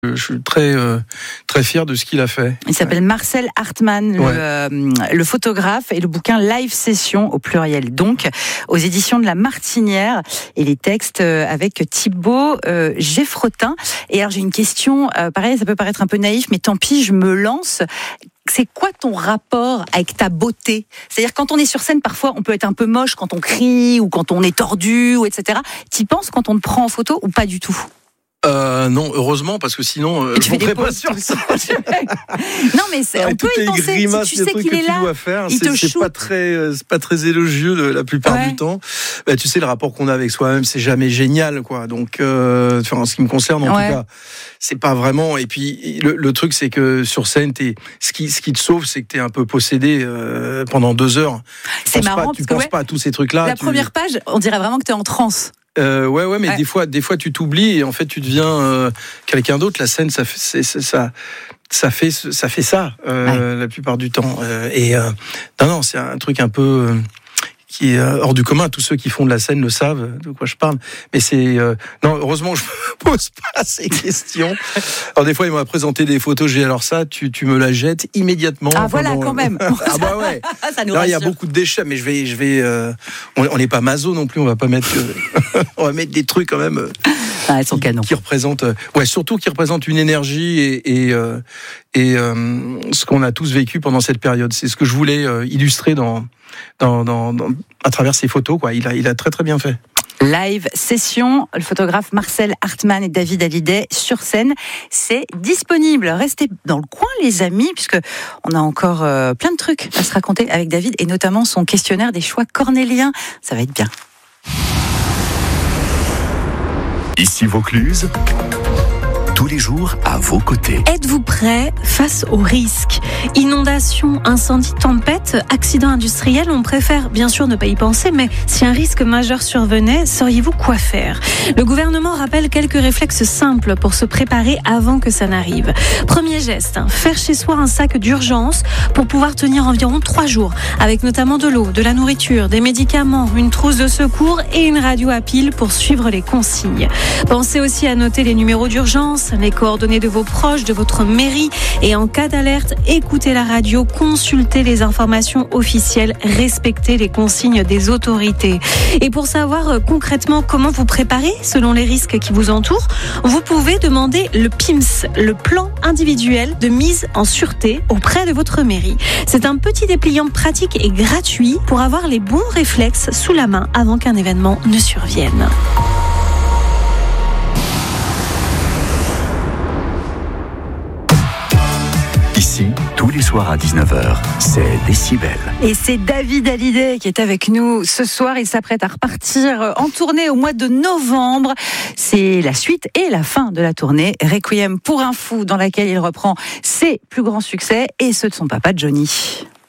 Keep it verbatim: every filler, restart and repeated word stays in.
Je suis très, euh, très fier de ce qu'il a fait. Il s'appelle Marcel Hartmann, ouais. le, euh, le photographe, et le bouquin Live Session, au pluriel donc, aux éditions de La Martinière, et les textes avec Thibaut euh, Geffrotin. Et alors j'ai une question, euh, pareil, ça peut paraître un peu naïf, mais tant pis, je me lance. C'est quoi ton rapport avec ta beauté ? C'est-à-dire, quand on est sur scène, parfois, on peut être un peu moche quand on crie, ou quand on est tordu, ou et cetera. T'y penses quand on te prend en photo, ou pas du tout ? Euh, non, heureusement, parce que sinon, euh, je ne montrais pas sur ça. Non, mais c'est, on peut y penser. Grimaces, si tu sais qu'il est là, faire, il c'est, te c'est pas très, c'est pas très élogieux de, la plupart ouais. du temps. Bah, tu sais, le rapport qu'on a avec soi-même, c'est jamais génial, quoi. Donc, euh, en ce qui me concerne, en ouais. tout cas, c'est pas vraiment. Et puis, le, le truc, c'est que sur scène, t'es, ce qui, ce qui te sauve, c'est que t'es un peu possédé euh, pendant deux heures. Tu c'est marrant, pas, tu penses ouais, pas à tous ces trucs-là. La tu... première page, on dirait vraiment que t'es en transe. Euh, ouais, ouais, mais ouais. des fois, des fois, tu t'oublies et en fait, tu deviens euh, quelqu'un d'autre. La scène, ça fait, c'est, c'est, ça, ça fait, ça fait ça euh, ouais. la plupart du temps. Euh, et euh, non, non, c'est un truc un peu euh, qui est hors du commun. Tous ceux qui font de la scène le savent de quoi je parle. Mais c'est euh, non, heureusement, je me pose pas ces questions. Alors des fois, il m'a présenté des photos. J'ai dit, alors ça, tu, tu me la jettes immédiatement. Ah voilà, bon, quand même. Ah bah ouais. Ça nous Là, il y a beaucoup de déchets, mais je vais, je vais. Euh, on n'est pas maso non plus. On va pas mettre. Euh, on va mettre des trucs quand même. Euh, ah, elles sont canons. Qui représentent, euh, ouais, surtout qui représentent une énergie et et, euh, et euh, ce qu'on a tous vécu pendant cette période. C'est ce que je voulais euh, illustrer dans, dans, dans, dans, à travers ces photos. Quoi. Il a, il a très très bien fait. Live Session, le photographe Marcel Hartmann et David Hallyday sur scène, c'est disponible. Restez dans le coin, les amis, puisque on a encore euh, plein de trucs à se raconter avec David, et notamment son questionnaire des choix cornéliens. Ça va être bien. Ici Vaucluse, tous les jours à vos côtés. Êtes-vous prêts face aux risques ? Inondations, incendies, tempêtes, accidents industriels, on préfère bien sûr ne pas y penser, mais si un risque majeur survenait, sauriez-vous quoi faire ? Le gouvernement rappelle quelques réflexes simples pour se préparer avant que ça n'arrive. Premier geste, faire chez soi un sac d'urgence pour pouvoir tenir environ trois jours, avec notamment de l'eau, de la nourriture, des médicaments, une trousse de secours et une radio à pile pour suivre les consignes. Pensez aussi à noter les numéros d'urgence, les coordonnées de vos proches, de votre mairie, et en cas d'alerte, écoutez la radio, consultez les informations officielles, respectez les consignes des autorités. Et pour savoir euh, concrètement comment vous préparer selon les risques qui vous entourent, vous pouvez demander le P I M S, le plan individuel de mise en sûreté, auprès de votre mairie. C'est un petit dépliant pratique et gratuit pour avoir les bons réflexes sous la main avant qu'un événement ne survienne. Ici, tous les soirs à dix-neuf heures, c'est Décibel. Et c'est David Hallyday qui est avec nous ce soir. Il s'apprête à repartir en tournée au mois de novembre. C'est la suite et la fin de la tournée Requiem pour un fou, dans laquelle il reprend ses plus grands succès et ceux de son papa Johnny.